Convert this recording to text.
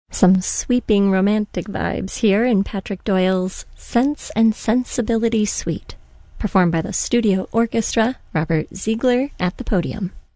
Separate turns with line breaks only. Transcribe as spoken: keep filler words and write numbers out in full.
Some sweeping romantic vibes here in Patrick Doyle's Sense and Sensibility Suite, performed by the Studio Orchestra, Robert Ziegler at the podium.